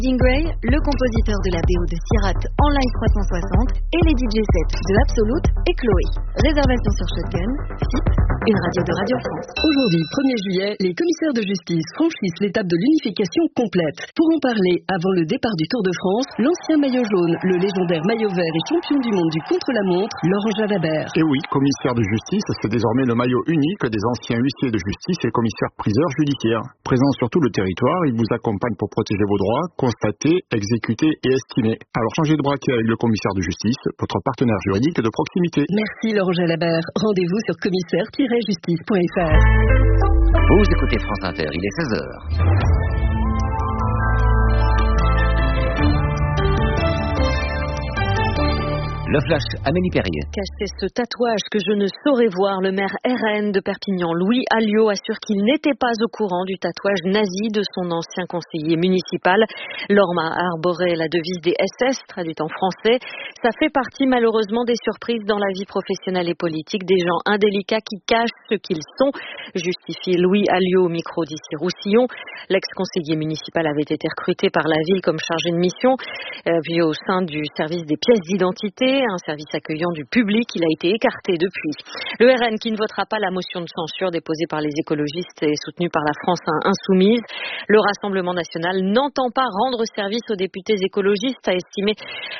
Gray, le compositeur de la BO de Sirat en live 360 et les DJ sets de Absolute et Chloé. Réservation sur Shotgun, FIP, une radio de Radio France. Aujourd'hui, 1er juillet, les commissaires de justice franchissent l'étape de l'unification complète. Pour en parler, avant le départ du Tour de France, l'ancien maillot jaune, le légendaire maillot vert et champion du monde du contre-la-montre, Laurent Jalabert. Et oui, commissaire de justice, c'est désormais le maillot unique des anciens huissiers de justice et commissaires priseurs judiciaires. Présents sur tout le territoire, ils vous accompagnent pour protéger vos droits, constater, exécuter et estimer. Alors changez de braquet avec le commissaire de justice, votre partenaire juridique de proximité. Merci Laurent Jalabert. Rendez-vous sur commissaire-justice.fr. Vous écoutez France Inter, il est 16h. Le flash, Amélie Perrier. Cacher ce tatouage que je ne saurais voir, le maire RN de Perpignan, Louis Alliot, assure qu'il n'était pas au courant du tatouage nazi de son ancien conseiller municipal. L'homme a arboré la devise des SS, traduite en français. Ça fait partie malheureusement des surprises dans la vie professionnelle et politique des gens indélicats qui cachent ce qu'ils sont, justifie Louis Alliot au micro d'Ici Roussillon. L'ex-conseiller municipal avait été recruté par la ville comme chargé de mission, puis au sein du service des pièces d'identité, un service accueillant du public. Il a été écarté depuis. Le RN qui ne votera pas la motion de censure déposée par les écologistes et soutenue par la France insoumise. Le Rassemblement national n'entend pas rendre service aux députés écologistes, a estimé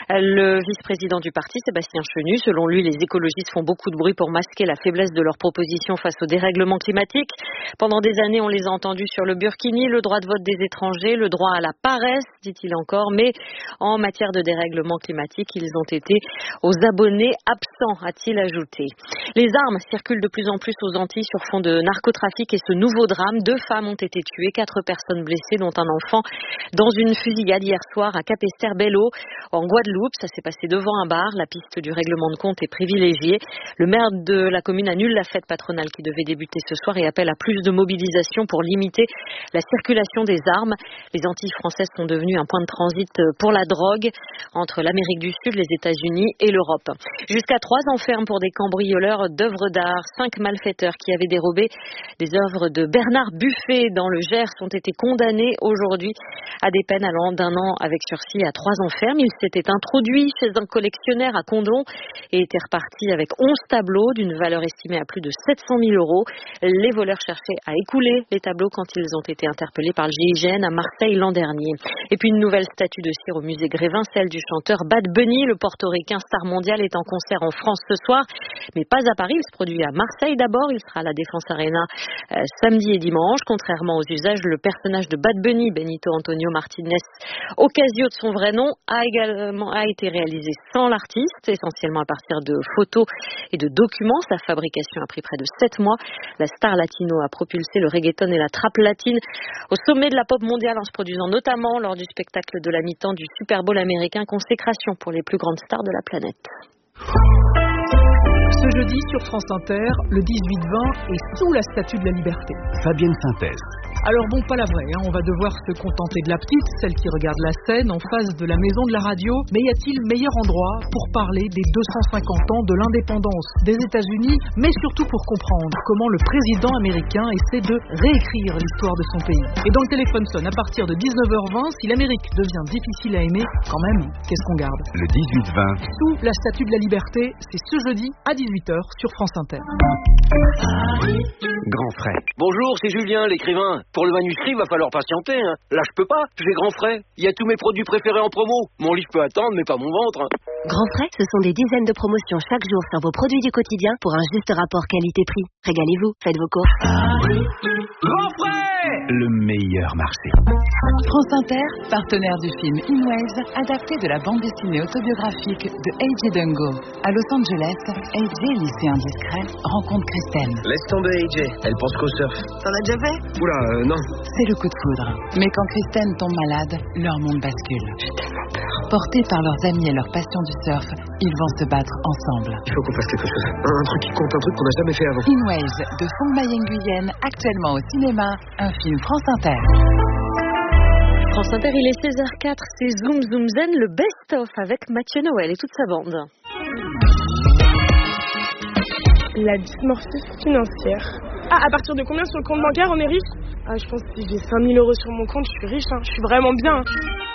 le vice-président du parti, Sébastien Chenu. Selon lui, les écologistes font beaucoup de bruit pour masquer la faiblesse de leurs propositions face au dérèglement climatique. Pendant des années, on les a entendus sur le burkini, le droit de vote des étrangers, le droit à la paresse, dit-il encore. Mais en matière de dérèglement climatique, ils ont été aux abonnés absents, a-t-il ajouté. Les armes circulent de plus en plus aux Antilles sur fond de narcotrafic et ce nouveau drame, 2 femmes ont été tuées, 4 personnes blessées, dont un enfant, dans une fusillade hier soir à Capesterre-Belle-Eau, en Guadeloupe. Ça s'est passé devant un bar. La piste du règlement de compte est privilégiée. Le maire de la commune annule la fête patronale qui devait débuter ce soir et appelle à plus de mobilisation pour limiter la circulation des armes. Les Antilles françaises sont devenues un point de transit pour la drogue entre l'Amérique du Sud, les États-Unis et l'Europe. Jusqu'à 3 ans ferme pour des cambrioleurs d'œuvres d'art. 5 malfaiteurs qui avaient dérobé des œuvres de Bernard Buffet dans le Gers ont été condamnés aujourd'hui à des peines allant d'1 an avec sursis à 3 ans ferme. Ils s'étaient introduits chez un collectionneur à Condon et étaient repartis avec 11 tableaux d'une valeur estimée à plus de 700 000 €. Les voleurs cherchaient à écouler les tableaux quand ils ont été interpellés par le GIGN à Marseille l'an dernier. Et puis une nouvelle statue de cire au musée Grévin, celle du chanteur Bad Bunny, le portoricain star mondial, est en concert en France ce soir, mais pas à Paris. Il se produit à Marseille d'abord. Il sera à la Défense Arena samedi et dimanche. Contrairement aux usages, le personnage de Bad Bunny, Benito Antonio Martinez Ocasio de son vrai nom, a été réalisé sans l'artiste, essentiellement à partir de photos et de documents. Sa fabrication a pris près de 7 mois. La star latino a propulsé le reggaeton et la trap latine au sommet de la pop mondiale en se produisant notamment lors du spectacle de la mi-temps du Super Bowl américain, consécration pour les plus grandes stars de la planète. Ce jeudi sur France Inter, le 18-20 est sous la Statue de la Liberté. Fabienne Synthèse. Alors bon, pas la vraie, on va devoir se contenter de la petite, celle qui regarde la scène en face de la maison de la radio. Mais y a-t-il meilleur endroit pour parler des 250 ans de l'indépendance des États-Unis, mais surtout pour comprendre comment le président américain essaie de réécrire l'histoire de son pays. Et dans le téléphone sonne à partir de 19h20, si l'Amérique devient difficile à aimer, quand même, qu'est-ce qu'on garde? Le 18-20. Sous la Statue de la Liberté, c'est ce jeudi à 18h sur France Inter. Grand frais. Bonjour, c'est Julien, l'écrivain. Pour le manuscrit, va falloir patienter. Là, je peux pas. J'ai Grand Frais. Il y a tous mes produits préférés en promo. Mon livre peut attendre, mais pas mon ventre. Grand Frais, ce sont des dizaines de promotions chaque jour sur vos produits du quotidien pour un juste rapport qualité-prix. Régalez-vous, faites vos courses. Grand Frais! Le meilleur marché. France Inter, partenaire du film In Waves, adapté de la bande dessinée autobiographique de A.J. Dungo. À Los Angeles, A.J., lycéen discret, rencontre Kristen. Laisse tomber AJ, elle pense qu'au surf. T'en as déjà fait? Oula, non. C'est le coup de foudre. Mais quand Kristen tombe malade, leur monde bascule. J'ai tellement peur. Portés par leurs amis et leur passion du surf, ils vont se battre ensemble. Il faut qu'on fasse quelque chose. Un truc qui compte, un truc qu'on n'a jamais fait avant. In Waves de Fong Mayen-Nguyen, actuellement au cinéma, un film France Inter. France Inter, il est 16h04, c'est Zoom Zoom Zen, le best-of avec Mathieu Noël et toute sa bande. La dysmorphie financière. Ah, à partir de combien sur le compte bancaire on est riche? Ah, je pense que si j'ai 5 000 € sur mon compte, je suis riche, je suis vraiment bien.